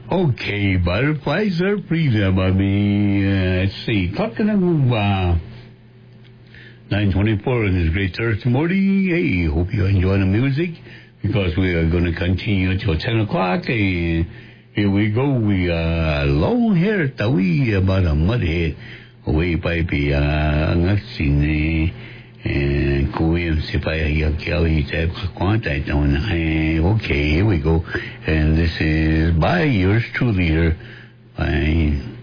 Okay, butterflies are free there, Bobby. Let's see. Talking of 9:24 on this great Thursday morning. Hey, hope you enjoy the music because we are going to continue until 10 o'clock. And here we go. We long hair tawi about a mudhead away by the ngasin Korean Sipaya Kelly type contact on. Okay, here we go. And this is by yours truly here. By